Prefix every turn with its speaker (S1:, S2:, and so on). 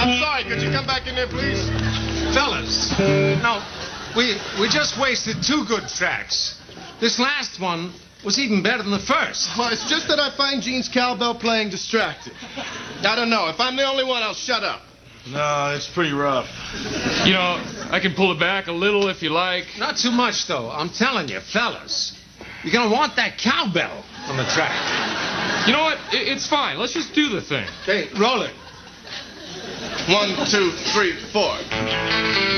S1: I'm sorry. Could you come back in there, please?
S2: Fellas, no, we just wasted 2 good tracks. This last one was even better than the first.
S1: Well, it's just that I find Gene's cowbell playing distracting. I don't know. If I'm the only one, I'll shut up.
S3: No, it's pretty rough.
S4: You know, I can pull it back a little if you like.
S2: Not too much, though. I'm telling you, fellas. You're going to want that cowbell on the track.
S4: You know what? It's fine. Let's just do the thing.
S2: Hey, roll it.
S1: 1, 2, 3, 4.